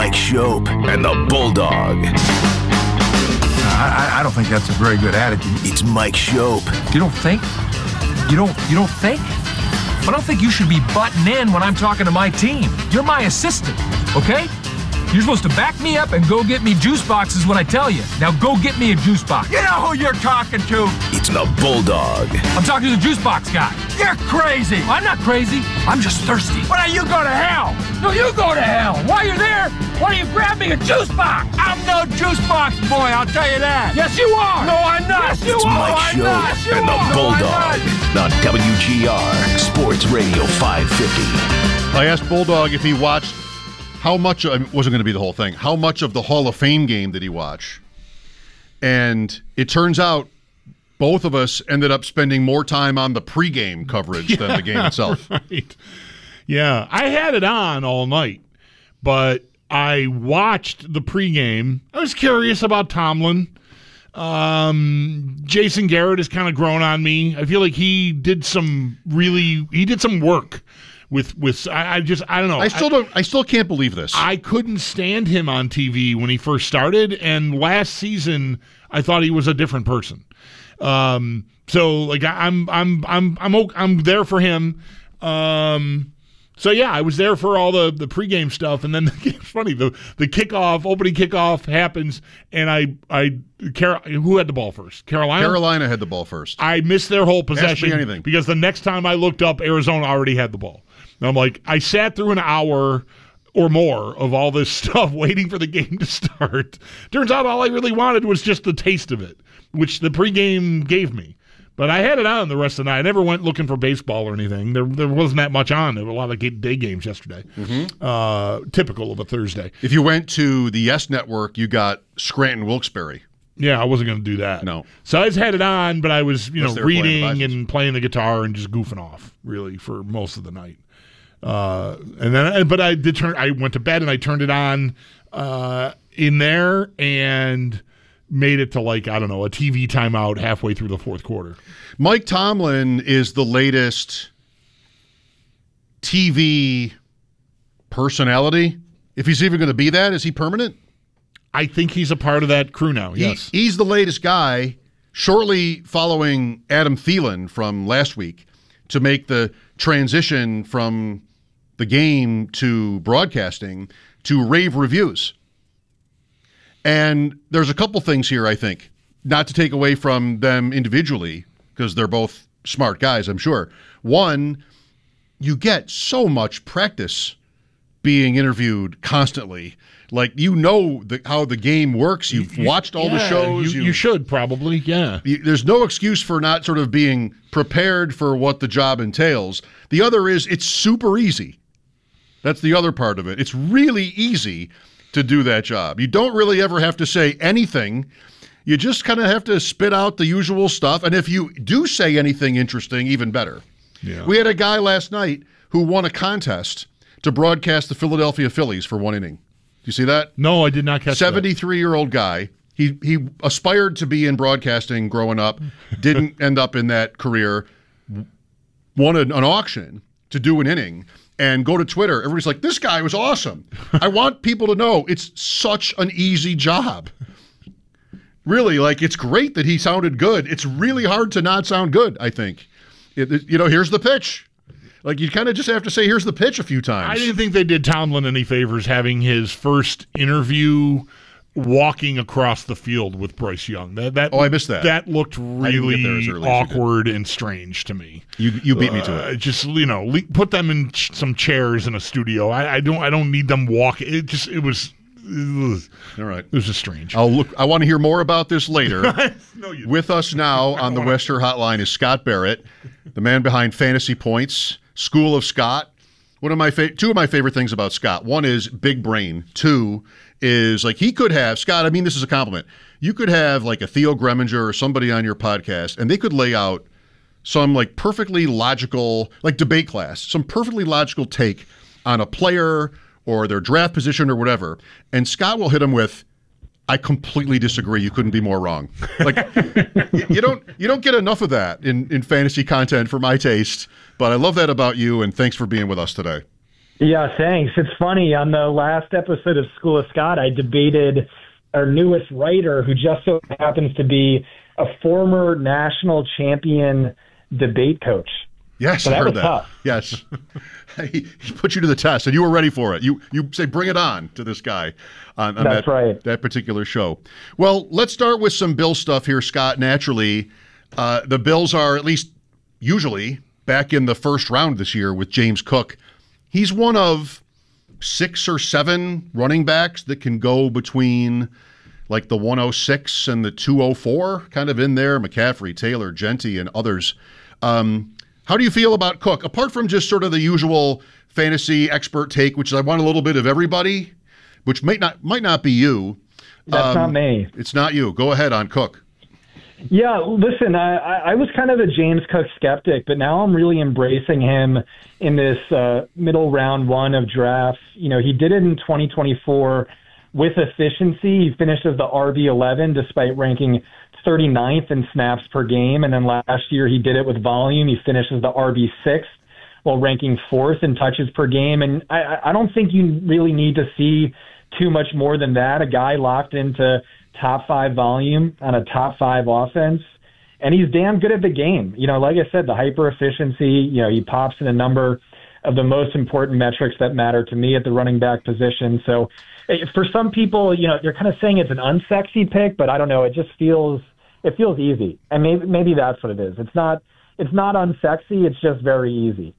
Mike Schopp and the Bulldog. I don't think that's a very good attitude. It's Mike Schopp. You don't think? You don't think? I don't think you should be butting in when I'm talking to my team. You're my assistant, okay? You're supposed to back me up and go get me juice boxes when I tell you. Now go get me a juice box. You know who you're talking to? It's the Bulldog. I'm talking to the juice box guy. You're crazy. I'm not crazy. I'm just thirsty. Why don't you go to hell? No, you go to hell. While you're there, why don't you grab me a juice box? I'm no juice box boy, I'll tell you that. Yes, you are. No, I'm not. Yes, you It's are. Mike I'm Schopp not. Yes, you and the are. Bulldog on WGR Sports Radio 550. I asked Bulldog if he watched how much, it wasn't going to be the whole thing, how much of the Hall of Fame game did he watch? And it turns out both of us ended up spending more time on the pregame coverage than the game itself. Right. Yeah, I had it on all night, but I watched the pregame. I was curious about Tomlin. Jason Garrett has kind of grown on me. I feel like he did some work with I don't know. I still can't believe this. I couldn't stand him on TV when he first started, and last season I thought he was a different person. So like I'm there for him. So yeah, I was there for all the pregame stuff, and then it's funny, the opening kickoff happens, and who had the ball first? Carolina? Carolina had the ball first. I missed their whole possession. Ask me anything. Because the next time I looked up, Arizona already had the ball. And I'm like, I sat through an hour or more of all this stuff waiting for the game to start. Turns out all I really wanted was just the taste of it, which the pregame gave me. But I had it on the rest of the night. I never went looking for baseball or anything. There wasn't that much on. There were a lot of day games yesterday. Mm-hmm. Typical of a Thursday. If you went to the Yes Network, you got Scranton Wilkes-Barre. Yeah, I wasn't going to do that. No. So I just had it on, but I was reading and playing the guitar and just goofing off, really, for most of the night. But I went to bed and I turned it on in there and made it to a TV timeout halfway through the fourth quarter. Mike Tomlin is the latest TV personality. If he's even going to be that, is he permanent? I think he's a part of that crew now, yes. He's the latest guy, shortly following Adam Thielen from last week, to make the transition from the game to broadcasting to rave reviews. And there's a couple things here, I think, not to take away from them individually, because they're both smart guys, I'm sure. One, you get so much practice being interviewed constantly. Like, how the game works. You've watched all the shows. You should probably, yeah. There's no excuse for not sort of being prepared for what the job entails. The other is it's super easy. That's the other part of it. It's really easy to do that job. You don't really ever have to say anything. You just kind of have to spit out the usual stuff. And if you do say anything interesting, even better. Yeah. We had a guy last night who won a contest to broadcast the Philadelphia Phillies for one inning. Do you see that? No, I did not catch that. 73-year-old guy. He aspired to be in broadcasting growing up, didn't end up in that career, won an auction to do an inning, and go to Twitter. Everybody's like, this guy was awesome. I want people to know it's such an easy job. Really, it's great that he sounded good. It's really hard to not sound good, I think. Here's the pitch. You kind of just have to say, here's the pitch a few times. I didn't think they did Tomlin any favors having his first interview walking across the field with Bryce Young. I missed that. That looked really awkward and strange to me. You beat me to it. Just put them in some chairs in a studio. I don't need them walking. It was all right. It was just strange. I want to hear more about this later. No, you With us now on the Wester Hotline is Scott Barrett, the man behind Fantasy Points, School of Scott. Two of my favorite things about Scott. One is big brain. Two is he could have, Scott, I mean this is a compliment. You could have a Theo Greminger or somebody on your podcast, and they could lay out some perfectly logical, debate class, some perfectly logical take on a player or their draft position or whatever. And Scott will hit them with, I completely disagree. You couldn't be more wrong. You don't get enough of that in fantasy content for my taste, but I love that about you, and thanks for being with us today. Yeah, thanks. It's funny. On the last episode of School of Scott, I debated our newest writer, who just so happens to be a former national champion debate coach. Yes, So I that heard was that. tough. Yes. He put you to the test, and you were ready for it. You say, bring it on to this guy on That's right. that particular show. Well, let's start with some Bill stuff here, Scott. Naturally, the Bills are, at least usually, back in the first round this year with James Cook. He's one of 6 or 7 running backs that can go between like the 106 and the 204, kind of in there. McCaffrey, Taylor, Genty, and others. How do you feel about Cook? Apart from just sort of the usual fantasy expert take, which is I want a little bit of everybody, which might not be you. That's not me. It's not you. Go ahead on Cook. Yeah, listen, I was kind of a James Cook skeptic, but now I'm really embracing him in this middle round one of drafts. You know, he did it in 2024 with efficiency. He finished as the RB11 despite ranking 39th in snaps per game. And then last year he did it with volume. He finished as the RB6 while ranking 4th in touches per game. And I don't think you really need to see too much more than that. A guy locked into top 5 volume on a top 5 offense. And he's damn good at the game. You know, like I said, the hyper efficiency, you know, he pops in a number of the most important metrics that matter to me at the running back position. So for some people, you know, you're kind of saying it's an unsexy pick, but I don't know. It just feels easy. And maybe that's what it is. It's not unsexy. It's just very easy.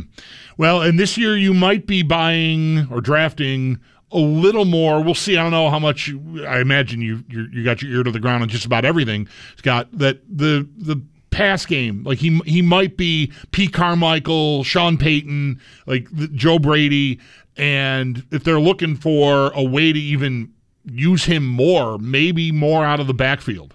Well, and this year you might be buying or drafting a little more. We'll see. I don't know how much. I imagine you got your ear to the ground on just about everything, Scott. That the pass game, like he might be Pete Carmichael, Sean Payton, like Joe Brady, and if they're looking for a way to even use him more, maybe more out of the backfield.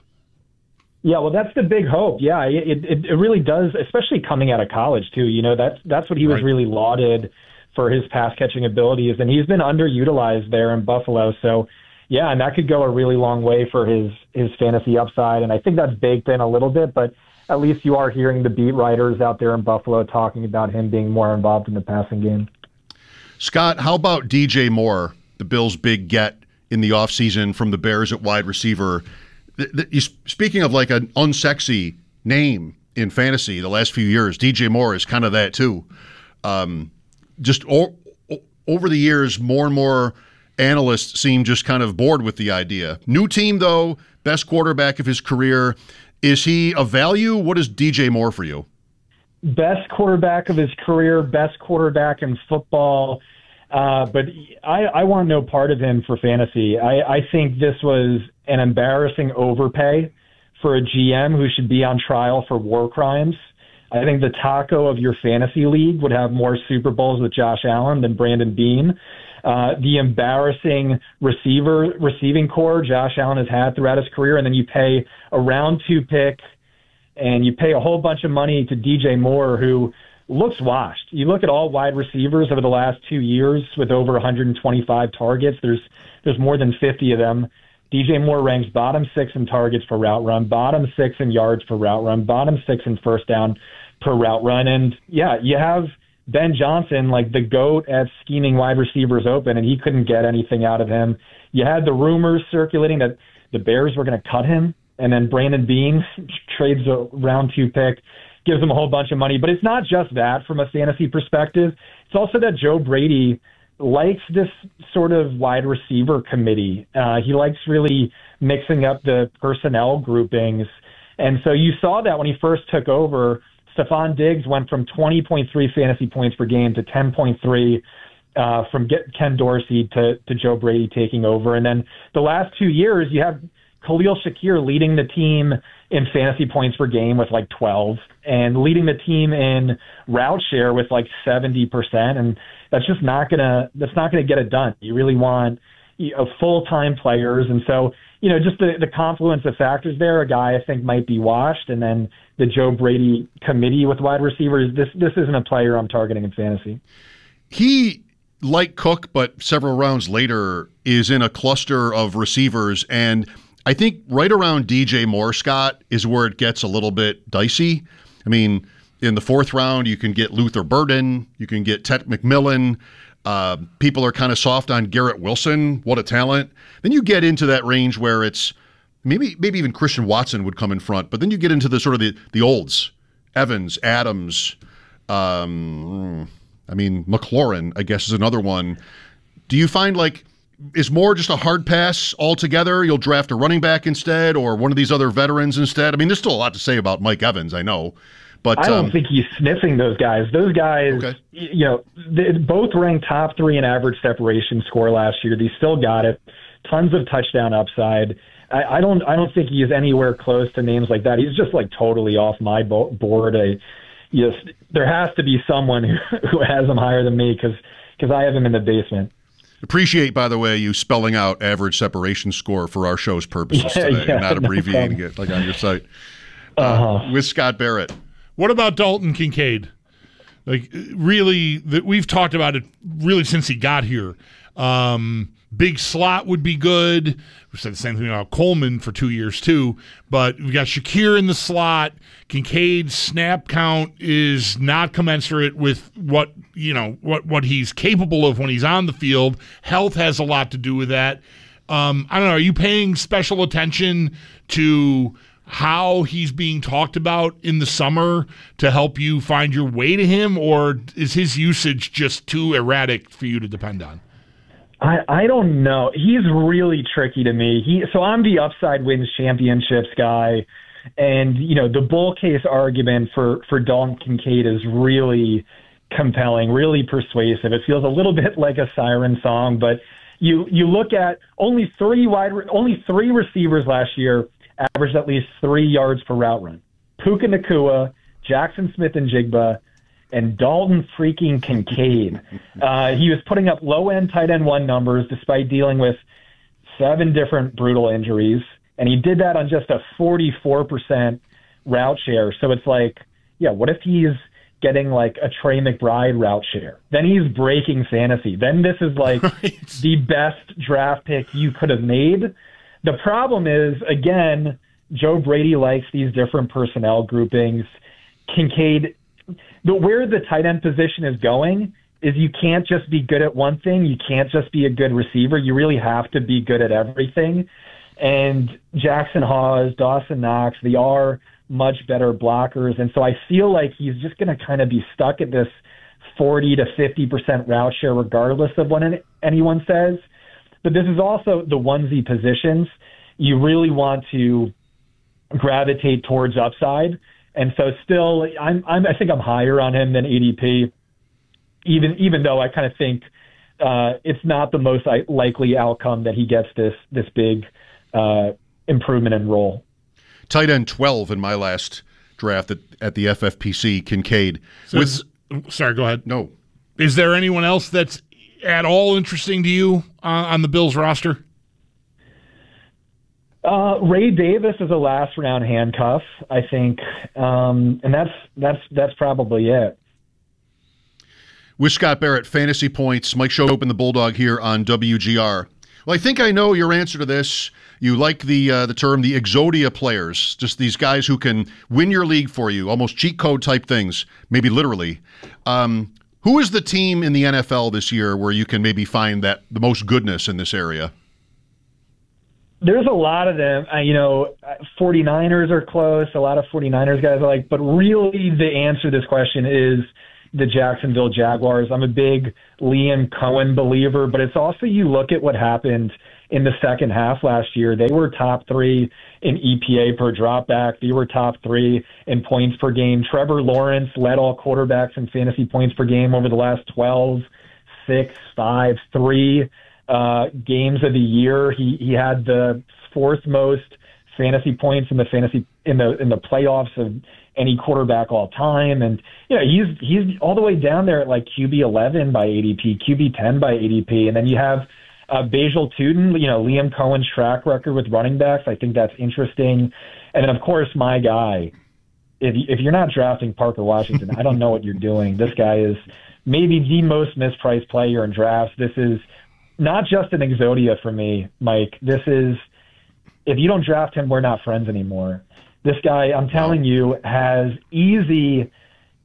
Yeah, well, that's the big hope. Yeah, it really does, especially coming out of college too. You know, that's what he was really lauded for, his pass catching abilities, and he's been underutilized there in Buffalo. So, yeah, and that could go a really long way for his fantasy upside. And I think that's baked in a little bit, but at least you are hearing the beat writers out there in Buffalo talking about him being more involved in the passing game. Scott, how about DJ Moore, the Bills' big get in the offseason from the Bears at wide receiver? Speaking of like an unsexy name in fantasy the last few years, DJ Moore is kind of that too. Just over the years, more and more analysts seem just kind of bored with the idea. New team, though, best quarterback of his career. Is he a value? What is DJ Moore for you? Best quarterback of his career, best quarterback in football. But I want no part of him for fantasy. I think this was an embarrassing overpay for a GM who should be on trial for war crimes. I think the taco of your fantasy league would have more Super Bowls with Josh Allen than Brandon Beane. The embarrassing receiving core Josh Allen has had throughout his career, and then you pay a round 2 pick and you pay a whole bunch of money to DJ Moore, who looks washed. You look at all wide receivers over the last 2 years with over 125 targets. There's more than 50 of them. DJ Moore ranks bottom 6 in targets per route run, bottom 6 in yards per route run, bottom 6 in first down per route run. And yeah, you have Ben Johnson, like the GOAT at scheming wide receivers open, and he couldn't get anything out of him. You had the rumors circulating that the Bears were going to cut him, and then Brandon Beane trades a round 2 pick, gives him a whole bunch of money. But it's not just that from a fantasy perspective. It's also that Joe Brady likes this sort of wide receiver committee. He likes really mixing up the personnel groupings. And so you saw that when he first took over. Stephon Diggs went from 20.3 fantasy points per game to 10.3 from Ken Dorsey to Joe Brady taking over. And then the last 2 years, you have Khalil Shakir leading the team in fantasy points per game with like 12 and leading the team in route share with like 70%. And that's just not going to get it done. You really want full-time players. And so, you know, just the confluence of factors there, a guy I think might be washed. And then the Joe Brady committee with wide receivers, this isn't a player I'm targeting in fantasy. He, like Cook, but several rounds later, is in a cluster of receivers. And I think right around DJ Moore, Scott, is where it gets a little bit dicey. I mean, in the 4th round, you can get Luther Burden, you can get Ted McMillan. People are kind of soft on Garrett Wilson. What a talent. Then you get into that range where it's maybe even Christian Watson would come in front, but then you get into the sort of the olds. Evans, Adams, McLaurin, I guess, is another one. Do you find is more just a hard pass altogether? You'll draft a running back instead or one of these other veterans instead? I mean, there's still a lot to say about Mike Evans, I know. But I don't think he's sniffing those guys. Those guys, okay. They both ranked top 3 in average separation score last year. They still got it. Tons of touchdown upside. I don't think he's anywhere close to names like that. He's just totally off my board. There has to be someone who has him higher than me because I have him in the basement. Appreciate, by the way, you spelling out average separation score for our show's purposes today, and not abbreviating it on your site. With Scott Barrett. What about Dalton Kincaid? Really, we've talked about it really since he got here. Big slot would be good. We said the same thing about Coleman for 2 years too. But we got Shakir in the slot. Kincaid's snap count is not commensurate with what he's capable of when he's on the field. Health has a lot to do with that. I don't know. Are you paying special attention to how he's being talked about in the summer to help you find your way to him, or is his usage just too erratic for you to depend on? I don't know. He's really tricky to me. So I'm the upside wins championships guy, and the bull case argument for Dalton Kincaid is really compelling, really persuasive. It feels a little bit like a siren song, but you look at only three receivers last year averaged at least 3 yards per route run. Puka Nacua, Jackson Smith-Njigba, and Dalton freaking Kincaid. He was putting up low-end tight end 1 numbers despite dealing with 7 different brutal injuries, and he did that on just a 44% route share. So it's what if he's getting a Trey McBride route share? Then he's breaking fantasy. Then this is right. The best draft pick you could have made. The problem is, again, Joe Brady likes these different personnel groupings. Kincaid, where the tight end position is going is you can't just be good at one thing. You can't just be a good receiver. You really have to be good at everything. And Jackson Hawes, Dawson Knox, they are much better blockers. And so I feel like he's just going to kind of be stuck at this 40 to 50% route share regardless of what anyone says. But this is also the onesie positions. You really want to gravitate towards upside. And so still, I think I'm higher on him than ADP, even though I kind of think it's not the most likely outcome that he gets this big improvement in role. Tight end 12 in my last draft at the FFPC, Kincaid. Sorry, go ahead. No. Is there anyone else that's at all interesting to you on the Bills roster? Ray Davis is a last round handcuff, I think, and that's probably it. With Scott Barrett, Fantasy Points, Mike Schopp and the Bulldog here on WGR. Well, I think I know your answer to this. You like the term the Exodia players, just these guys who can win your league for you, almost cheat code type things, maybe literally. Who is the team in the NFL this year where you can maybe find the most goodness in this area? There's a lot of them. 49ers are close. A lot of 49ers guys are but really the answer to this question is the Jacksonville Jaguars. I'm a big Liam Cohen believer, but it's also you look at what happened in the second half last year. They were top 3 in EPA per dropback. They were top 3 in points per game. Trevor Lawrence led all quarterbacks in fantasy points per game over the last 12, 6, 5, 3 games of the year. He had the 4th most fantasy points in the playoffs of any quarterback all time, and he's all the way down there at QB 11 by ADP, QB 10 by ADP, and then you have Basil Tuden, Liam Cohen's track record with running backs. I think that's interesting, and then of course my guy. If you're not drafting Parker Washington, I don't know what you're doing. This guy is maybe the most mispriced player in drafts. This is not just an Exodia for me, Mike. This is, if you don't draft him, we're not friends anymore. This guy, I'm telling you, has easy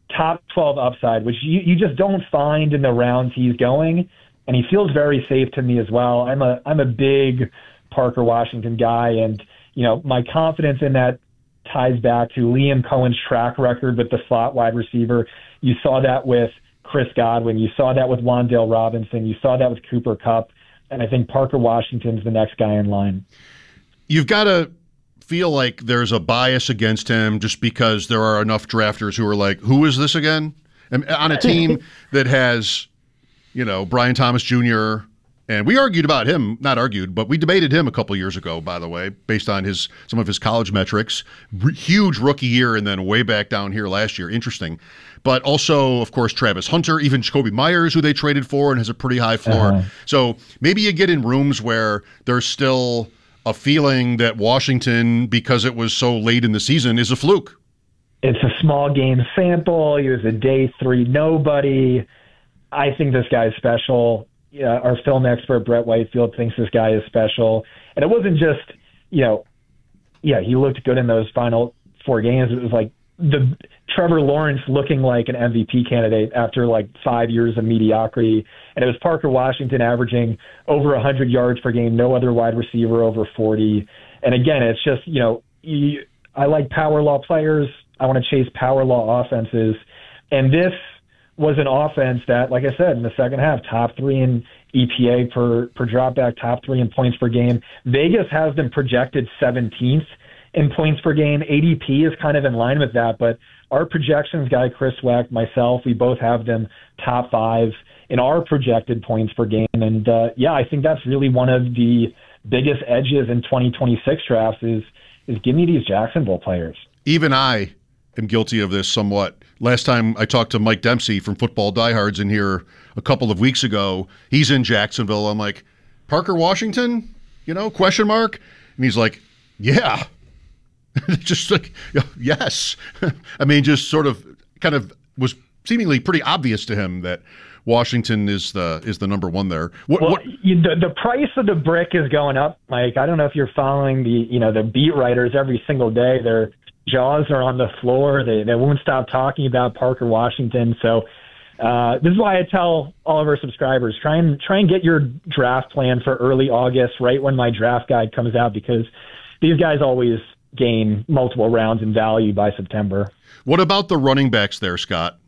top 12 upside, which you just don't find in the rounds he's going, and he feels very safe to me as well. I'm a big Parker Washington guy, and my confidence in that ties back to Liam Cohen's track record with the slot wide receiver. You saw that with Chris Godwin. You saw that with Wan'Dale Robinson. You saw that with Cooper Kupp. And I think Parker Washington's the next guy in line. You've got to feel like there's a bias against him just because there are enough drafters who are like, who is this again? And on a team that has, Brian Thomas Jr., and we argued about him, not argued, but we debated him a couple years ago, by the way, based on some of his college metrics. Huge rookie year and then way back down here last year. Interesting. But also, of course, Travis Hunter, even Jacoby Myers, who they traded for and has a pretty high floor. So maybe you get in rooms where there's still a feeling that Washington, because it was so late in the season, is a fluke. It's a small game sample. He was a day 3 nobody. I think this guy's special. Our film expert, Brett Whitefield, thinks this guy is special. And it wasn't just, he looked good in those final 4 games. It was like the Trevor Lawrence looking like an MVP candidate after 5 years of mediocrity. And it was Parker Washington averaging over 100 yards per game, no other wide receiver over 40. And again, it's just, I like power law players. I want to chase power law offenses. And this was an offense that, like I said, in the second half, top 3 in EPA per dropback, top 3 in points per game. Vegas has them projected 17th in points per game. ADP is kind of in line with that, but our projections guy, Chris Weck, myself, we both have them top 5 in our projected points per game. And I think that's really one of the biggest edges in 2026 drafts is give me these Jacksonville players. Even I am guilty of this somewhat. Last time I talked to Mike Dempsey from Football Diehards in here a couple of weeks ago, he's in Jacksonville. I'm like, Parker Washington, question mark? And he's like, yeah. Just like, yes. I mean, just sort of kind of was seemingly pretty obvious to him that Washington is the number 1 there. The price of the brick is going up, Mike. I don't know if you're following the beat writers every single day. Their jaws are on the floor. They won't stop talking about Parker Washington. So this is why I tell all of our subscribers, try and get your draft plan for early August, right when my draft guide comes out, because these guys always gain multiple rounds in value by September. What about the running backs there, Scott?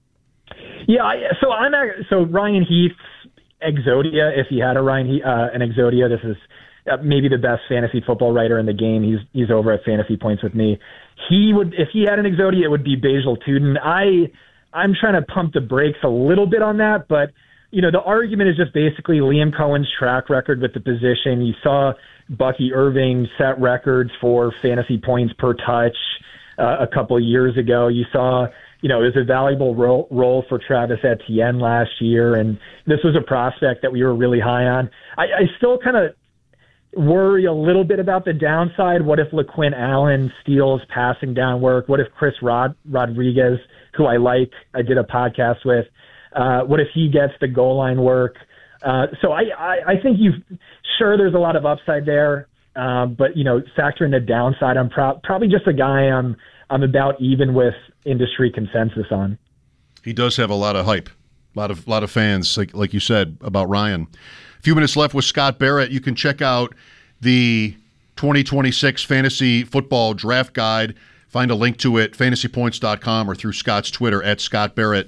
Yeah, so Ryan Heath's Exodia, if he had an Exodia, this is maybe the best fantasy football writer in the game. He's over at Fantasy Points with me. If he had an Exodia, it would be Basil Tuden. I'm trying to pump the brakes a little bit on that, but the argument is just basically Liam Cohen's track record with the position. You saw Bucky Irving set records for fantasy points per touch a couple of years ago. You saw, it was a valuable role for Travis Etienne last year, and this was a prospect that we were really high on. I still kind of worry a little bit about the downside. What if LaQuinn Allen steals passing down work? What if Chris Rodriguez, who I did a podcast with, what if he gets the goal line work? So I think sure there's a lot of upside there, but factor in the downside. I'm probably just a guy I'm about even with industry consensus on. He does have a lot of hype, a lot of fans, like you said about Ryan. A few minutes left with Scott Barrett. You can check out the 2026 Fantasy Football Draft Guide. Find a link to it, fantasypoints.com, or through Scott's Twitter at Scott Barrett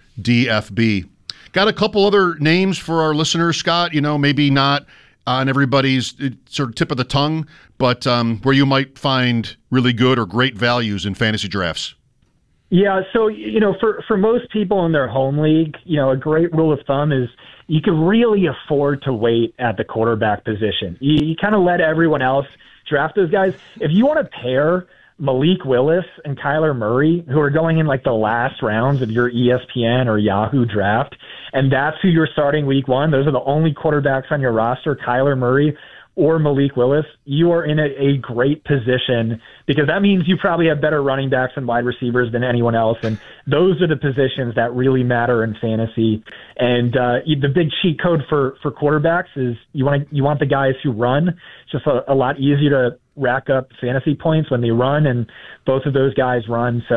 DFB. Got a couple other names for our listeners, Scott, maybe not on everybody's sort of tip of the tongue, but where you might find really good or great values in fantasy drafts. Yeah, so, for most people in their home league, a great rule of thumb is you can really afford to wait at the quarterback position. You kind of let everyone else draft those guys. If you want to pair Malik Willis and Kyler Murray, who are going in the last rounds of your ESPN or Yahoo draft, and that's who you're starting week 1, those are the only quarterbacks on your roster, Kyler Murray or Malik Willis, you are in a great position, because that means you probably have better running backs and wide receivers than anyone else, and those are the positions that really matter in fantasy. And the big cheat code for quarterbacks is you want the guys who run. It's just a lot easier to rack up fantasy points when they run, and both of those guys run. So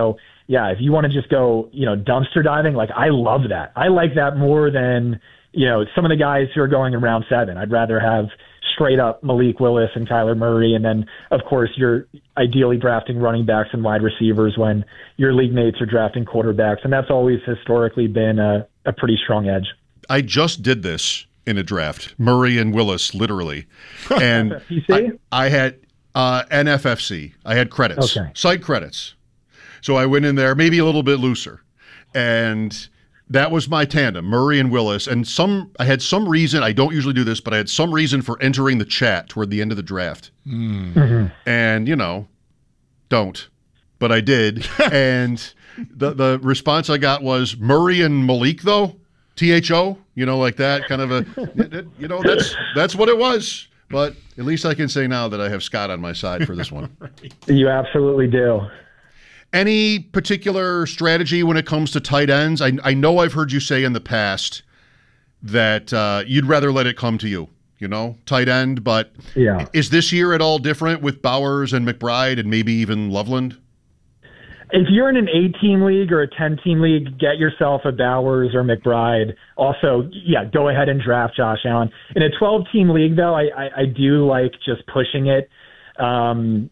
if you want to just go, dumpster diving, like I love that. I like that more than, some of the guys who are going in round 7. I'd rather have straight up Malik Willis and Kyler Murray. And then, of course, you're ideally drafting running backs and wide receivers when your league mates are drafting quarterbacks. And that's always historically been a pretty strong edge. I just did this in a draft, Murray and Willis, literally. And I had NFFC. I had credits, site credits. So I went in there maybe a little bit looser. And that was my tandem, Murray and Willis. And I had some reason, I don't usually do this, but I had some reason for entering the chat toward the end of the draft. Mm-hmm. And, don't. But I did. And the response I got was, Murray and Malik, though? THO? Like that, kind of that's what it was. But at least I can say now that I have Scott on my side for this one. You absolutely do. Any particular strategy when it comes to tight ends? I know I've heard you say in the past that you'd rather let it come to you, tight end. But is this year at all different with Bowers and McBride and maybe even Loveland? If you're in an 8-team league or a 10-team league, get yourself a Bowers or McBride. Also, go ahead and draft Josh Allen. In a 12-team league, though, I do like just pushing it. And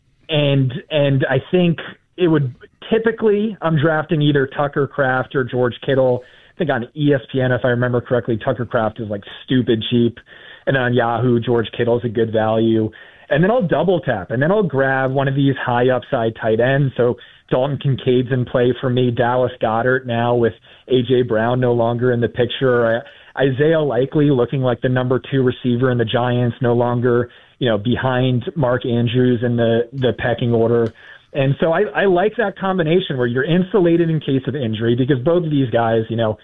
I think it would typically, I'm drafting either Tucker Kraft or George Kittle. I think on ESPN, if I remember correctly, Tucker Kraft is like stupid cheap. And on Yahoo, George Kittle is a good value. And then I'll double tap, and then I'll grab one of these high upside tight ends. So Dalton Kincaid's in play for me. Dallas Goedert now with A.J. Brown no longer in the picture. Isaiah Likely looking like the number 2 receiver in the Giants, no longer, behind Mark Andrews in the pecking order. And so I like that combination where you're insulated in case of injury, because both of these guys,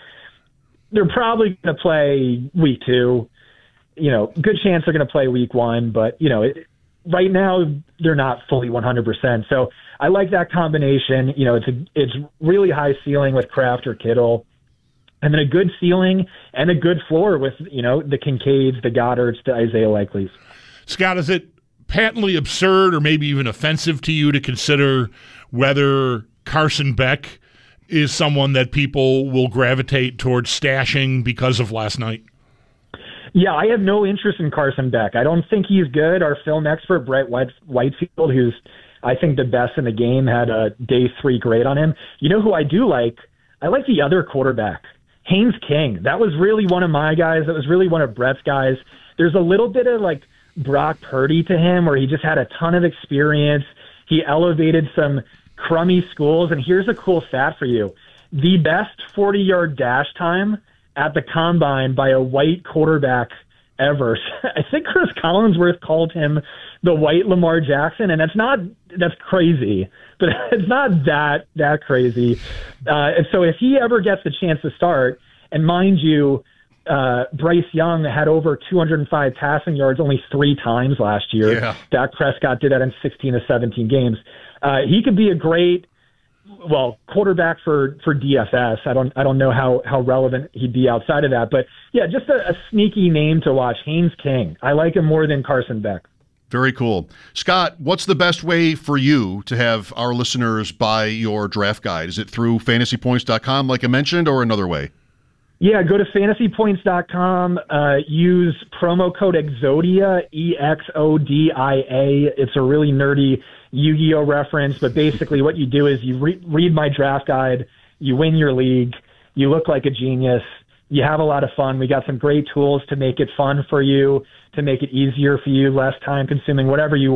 they're probably going to play week 2. Good chance they're going to play week 1, but, right now they're not fully 100%. So I like that combination. It's really high ceiling with Kraft or Kittle, and then a good ceiling and a good floor with, the Kincaids, the Goddards, the Isaiah Likeleys. Scott, is it patently absurd or maybe even offensive to you to consider whether Carson Beck is someone that people will gravitate towards stashing because of last night? Yeah, I have no interest in Carson Beck. I don't think he's good. Our film expert, Brett Whitefield, who's, I think, the best in the game, had a day 3 grade on him. You know who I do like? I like the other quarterback, Haynes King. That was really one of my guys. That was really one of Brett's guys. There's a little bit of, Brock Purdy to him, where he just had a ton of experience. He elevated some crummy schools. And here's a cool stat for you. The best 40-yard dash time at the combine by a white quarterback ever. I think Chris Collinsworth called him the white Lamar Jackson, and that's crazy, but it's not that crazy. And so if he ever gets the chance to start, and mind you, Bryce Young had over 205 passing yards only 3 times last year. Yeah. Dak Prescott did that in 16 of 17 games. He could be a great quarterback for DFS. I don't know how relevant he'd be outside of that, but just a sneaky name to watch. Haynes King. I like him more than Carson Beck. Very cool. Scott, what's the best way for you to have our listeners buy your draft guide? Is it through fantasypoints.com, like I mentioned, or another way? Yeah, go to fantasypoints.com, use promo code EXODIA, EXODIA. It's a really nerdy Yu-Gi-Oh reference, but basically what you do is you read my draft guide, you win your league, you look like a genius, you have a lot of fun. We got some great tools to make it fun for you, to make it easier for you, less time consuming, whatever you